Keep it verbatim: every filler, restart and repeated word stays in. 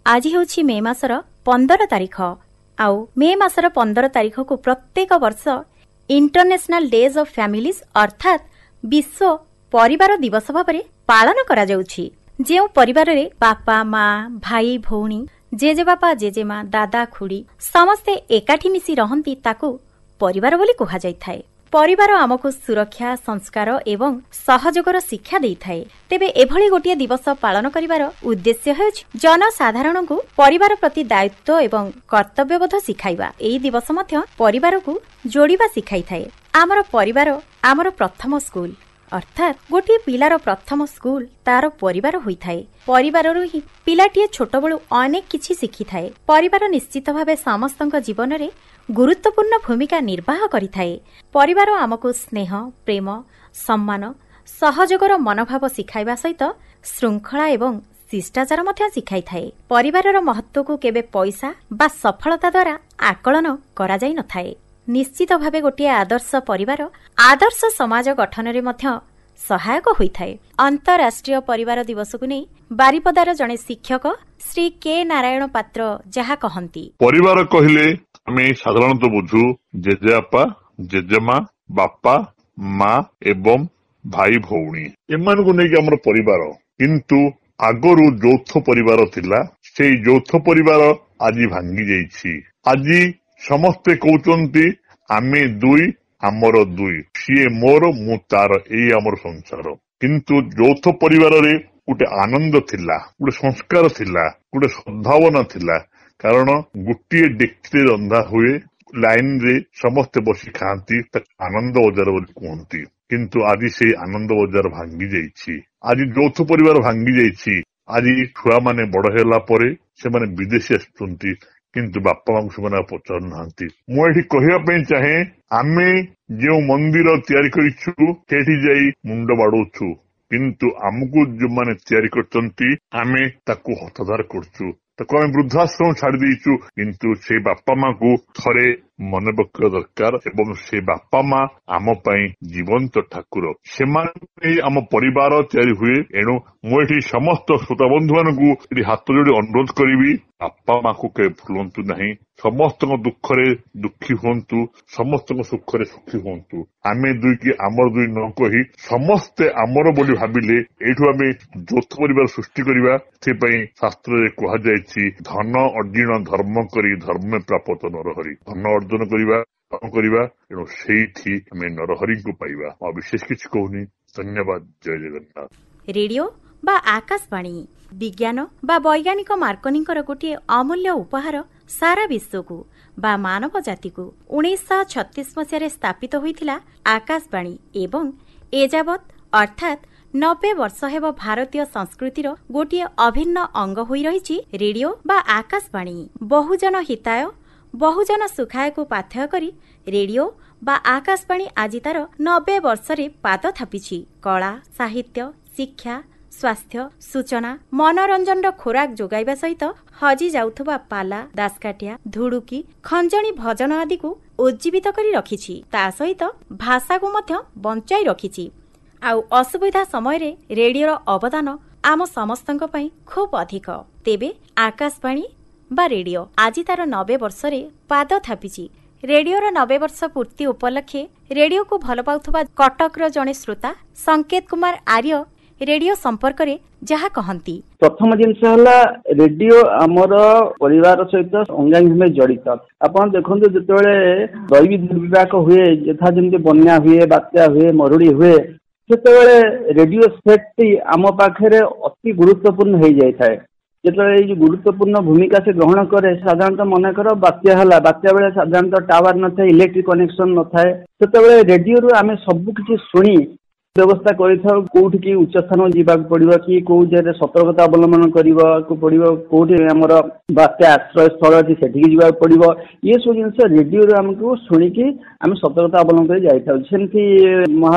आज हेउछि मे मासर पंदर तारिख आउ मे मासर पंदर तारिख को प्रत्येक वर्ष इंटरनेशनल डेज ऑफ फैमिलीज अर्थात विश्व परिवार दिवस भाव पालन करा जाउछि। जेउ परिवार रे बापा माँ भाई भौणी जेजेबापा जेजेमा दादा खुड़ी समस्ते एकाठी मिसी रहंती ताकू परिवार बोली कुहा जाइथाय। परिवार आमको सुरक्षा संस्कार एवं सहयोगर शिक्षा देइथाय। तेबे एभली गोटिए दिवस पालन करिवार उद्देश्य हेउछि जनसाधारण को परिवार प्रति दायित्व एवं कर्तव्यबोध शिखाइबा। एई दिवस मध्य परिवार को जोड़िबा शिखाइथाय। आमर परिवार आमर प्रथम स्कूल अर्थात गोटे पिलार प्रथम स्कूल तार परिवार होइथाय। परिवाररु ही पिलाटिए छोट बळु अनेक किछि शिखिथाय। परिवार निश्चित भावे समस्तक जीवन रे गुरुत्वपूर्ण भूमिका निर्वाह करिथाय। परिवार आमको स्नेह प्रेम सम्मान सहयोगर मनोभाव शिखाइबा सहित श्रृंखला एवं शिष्टाचार मध्य शिखाइथाय। परिवारर महत्व को केबे पैसा बा सफलता द्वारा आकलन करा जाई नथाय। निश्चित भावे गोटे आदर्श परिवार आदर्श समाज गठन रे मध्य सहायक होइथाय। अंतरराष्ट्रीय परिवार दिवस को नै बारिपदार जणे शिक्षक श्री के नारायण पात्र जहा कहंती, परिवार कहिले आमे साधारणतः बुझू जेजेबापा जेजेमा बापा माँ एवं भाई भौणी एमान को नै हमर परिवार। किंतु आगरु यौथ परिवार थिला, सेई यौथ परिवार आज भांगी जाइछि। आज समस्ते कहउचंती आमे दुई आमर दुई, सीए मोर मु तार, एई आमर संसार। किंतु यौथ परिवार रे गोटे आनंद थिला, गोटे संस्कार थिला, गोटे सद्भावना थिला। कारण गोटे डेक्ची रंधा हुए, लाइन रे समस्ते बसी खाती, आनंद बजार बोली कहती। किंतु आज से आनंद बजार भांगी जाइछि। आज यौथ परिवार भांगी जाइछि। आज छुआ माने बड़ होला परे से माने विदेशी आसुचंती, किंतु बापा माँ को से पचार ना। मुझे कहवाई चाहे आमे जो मंदिर तैयारी करिछु सेठी जाई मुंड बाड़ोछु, किंतु आमको जो माने तैयारी करचंती आमे ताकू हतधार करछु, ताकू आमे वृद्धाश्रम छाड़ी देइछु। किंतु से बापा माँ को थरे मन पक्का दरकार एवं से बापा माँ आम पाई जीवंत ठाकुर, सेमाने आम परिवार तैयारी हुए। एणु मुझे समस्त श्रोता बंधु मानू हाथ जोड़ी अनुरोध करी, बापा माँ को के भूलंतु नहीं। समस्त दुख रे दुखी हुंतु, समस्त सुख रे सुखी हुंतु। आमे दुई की आमर दुई न कही समस्ते आमर बोली भाविले एठु आमे यौथ परिवार सृष्टि करिबा। सेपई शास्त्र रे कहा जायछि धन अर्जिन धर्म करी धर्म प्राप्त नरहरि। धन अर्जन करिबा काम करिबा, एणु सेठी आमे नरहरि को पाइबा। आ विशेष किछ कहूनी। धन्यवाद। जय जगन्नाथ। रेडियो बा आकाशवाणी विज्ञान बा वैज्ञानिक मार्कनीकर गोटे अमूल्य उपहार सारा विश्व को बा मानव जाति को उन्नीस छत्तीस मसीह स्थापित होइथिला आकाशवाणी एवं एजावत अर्थात नब्बे वर्ष हेब भारतीय संस्कृतिर गोटे अभिन्न अंग होई रहिछि रेडियो बा आकाशवाणी। बहुजन हिताय बहुजन सुखाय को पाथ्य करी रेडियो बा आकाशवाणी आज तार नब्बे वर्षरे पाद थापिछि। कला साहित्य शिक्षा स्वास्थ्य सूचना मनोरंजन खोराक जोगाइबा सहित हजि जाउथबा पाला दासकाटिया धुडुकी खंजणी भजन आदि को उज्जीवित करी रखिछि। ता सहित भाषा को मध्य बंचाई रखिछि। आउ असुविधा समय रे रेडियोर अवदान आम समस्तଙ୍କ ପାଇଁ खूब अधिक। तेबे आकाशवाणी बा रेडियो आज तार नब्बे वर्षरे पाद थापिछि। रेडियोर नब्बे वर्ष पूर्ति उपलक्षे रेडियो को भल पाउथबा कटकर जणे श्रोता संकेत कुमार आर्य रेडियो संपर्क रे जहा कहंती, प्रथम जिनस हला रेडियो आमर परिवार सहित अंगांगी में जड़ित। आपण देखंतु जेतेबेले दैवी दुर्विपाक हुए, यथा जेमति बन्या हुए बात्या हुए मरुड़ी हुए, सेतेबेले रेडियो सेट टी आम पाखरे अति गुरुत्वपूर्ण हो जाय थाए। जेतेबेले ये गुरुत्वपूर्ण भूमिका से ग्रहण करे, साधारणतः मन कर बात्या हला, बात्या बेले साधारणतः टावर न थाए, इलेक्ट्रिक कनेक्शन न थाए, सेतेबेले रेडियो रु आमे सब किछि सुनी व्यवस्था करिथाउ। कोउठी की उच्च स्थान जीवाक पड़िबो कि कोउ जे सतर्कता अवलंबन करिबो को पड़िबो, कोउठी हमर बात्या आश्रय स्थल अछि सेठी जीवाक पड़िबो, ये सब जिंस रेडियो रे हमकु सुनी कि हम सतर्कता अवलंबन करि जाय थाउ। सेमथि